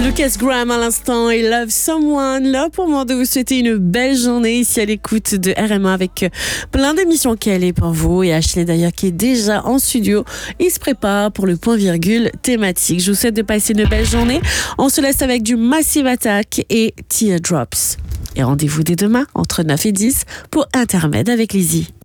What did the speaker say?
Lucas Graham à l'instant et Love Someone. Là pour moi de vous souhaiter une belle journée ici à l'écoute de RMA avec plein d'émissions qu'elle est pour vous. Et Ashley d'ailleurs qui est déjà en studio. Il se prépare pour le point virgule thématique. Je vous souhaite de passer une belle journée. On se laisse avec du Massive Attack et Teardrops. Et rendez-vous dès demain entre 9 et 10 pour Intermède avec Lizzie.